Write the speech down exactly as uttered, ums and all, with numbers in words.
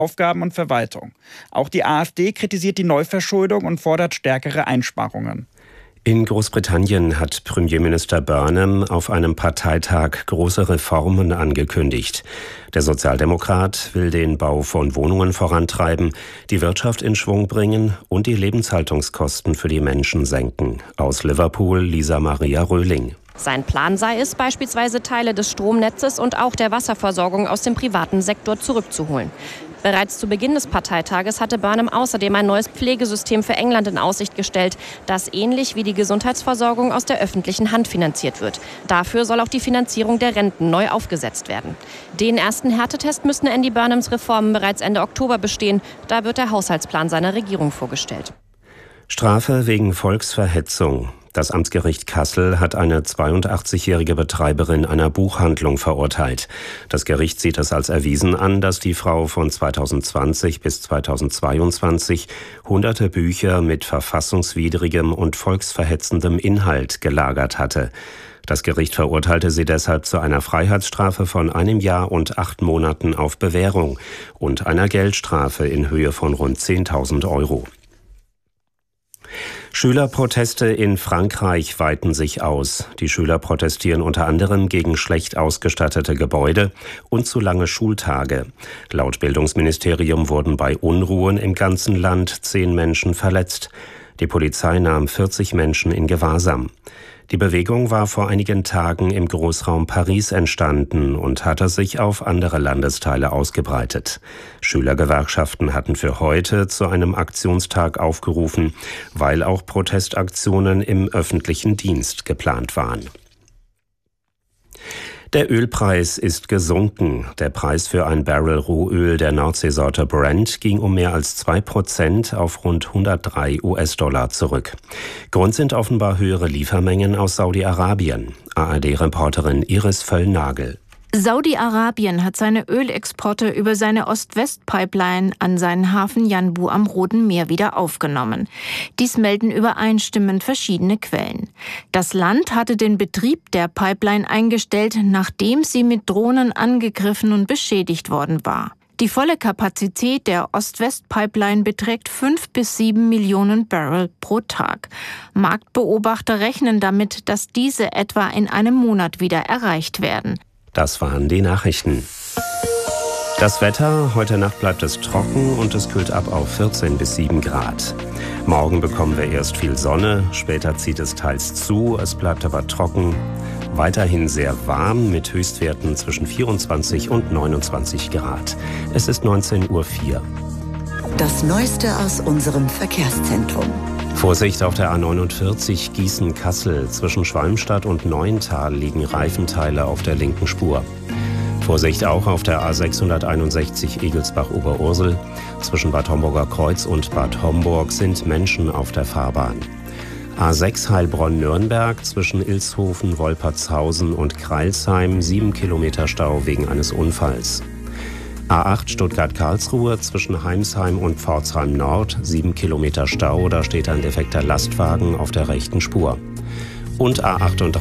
Aufgaben und Verwaltung. Auch die AfD kritisiert die Neuverschuldung und fordert stärkere Einsparungen. In Großbritannien hat Premierminister Burnham auf einem Parteitag große Reformen angekündigt. Der Sozialdemokrat will den Bau von Wohnungen vorantreiben, die Wirtschaft in Schwung bringen und die Lebenshaltungskosten für die Menschen senken. Aus Liverpool, Lisa Maria Röhling. Sein Plan sei es, beispielsweise Teile des Stromnetzes und auch der Wasserversorgung aus dem privaten Sektor zurückzuholen. Bereits zu Beginn des Parteitages hatte Burnham außerdem ein neues Pflegesystem für England in Aussicht gestellt, das ähnlich wie die Gesundheitsversorgung aus der öffentlichen Hand finanziert wird. Dafür soll auch die Finanzierung der Renten neu aufgesetzt werden. Den ersten Härtetest müssten Andy Burnhams Reformen bereits Ende Oktober bestehen. Da wird der Haushaltsplan seiner Regierung vorgestellt. Strafe wegen Volksverhetzung. Das Amtsgericht Kassel hat eine zweiundachtzigjährige Betreiberin einer Buchhandlung verurteilt. Das Gericht sieht es als erwiesen an, dass die Frau von zweitausendzwanzig bis zweitausendzweiundzwanzig hunderte Bücher mit verfassungswidrigem und volksverhetzendem Inhalt gelagert hatte. Das Gericht verurteilte sie deshalb zu einer Freiheitsstrafe von einem Jahr und acht Monaten auf Bewährung und einer Geldstrafe in Höhe von rund zehntausend Euro. Schülerproteste in Frankreich weiten sich aus. Die Schüler protestieren unter anderem gegen schlecht ausgestattete Gebäude und zu lange Schultage. Laut Bildungsministerium wurden bei Unruhen im ganzen Land zehn Menschen verletzt. Die Polizei nahm vierzig Menschen in Gewahrsam. Die Bewegung war vor einigen Tagen im Großraum Paris entstanden und hatte sich auf andere Landesteile ausgebreitet. Schülergewerkschaften hatten für heute zu einem Aktionstag aufgerufen, weil auch Protestaktionen im öffentlichen Dienst geplant waren. Der Ölpreis ist gesunken. Der Preis für ein Barrel Rohöl der Nordseesorte Brent ging um mehr als zwei Prozent auf rund hundertdrei US-Dollar zurück. Grund sind offenbar höhere Liefermengen aus Saudi-Arabien. A R D-Reporterin Iris Völlnagel. Saudi-Arabien hat seine Ölexporte über seine Ost-West-Pipeline an seinen Hafen Yanbu am Roten Meer wieder aufgenommen. Dies melden übereinstimmend verschiedene Quellen. Das Land hatte den Betrieb der Pipeline eingestellt, nachdem sie mit Drohnen angegriffen und beschädigt worden war. Die volle Kapazität der Ost-West-Pipeline beträgt fünf bis sieben Millionen Barrel pro Tag. Marktbeobachter rechnen damit, dass diese etwa in einem Monat wieder erreicht werden. Das waren die Nachrichten. Das Wetter: Heute Nacht bleibt es trocken und es kühlt ab auf vierzehn bis sieben Grad. Morgen bekommen wir erst viel Sonne, später zieht es teils zu, es bleibt aber trocken. Weiterhin sehr warm mit Höchstwerten zwischen vierundzwanzig und neunundzwanzig Grad. Es ist neunzehn Uhr vier. Das Neueste aus unserem Verkehrszentrum. Vorsicht auf der A neunundvierzig Gießen-Kassel. Zwischen Schwalmstadt und Neuental liegen Reifenteile auf der linken Spur. Vorsicht auch auf der A sechshunderteinundsechzig Egelsbach-Oberursel. Zwischen Bad Homburger Kreuz und Bad Homburg sind Menschen auf der Fahrbahn. A sechs Heilbronn-Nürnberg zwischen Ilshofen, Wolpertshausen und Crailsheim, sieben Kilometer Stau wegen eines Unfalls. A acht Stuttgart-Karlsruhe zwischen Heimsheim und Pforzheim Nord, sieben Kilometer Stau, da steht ein defekter Lastwagen auf der rechten Spur. Und A achtunddreißig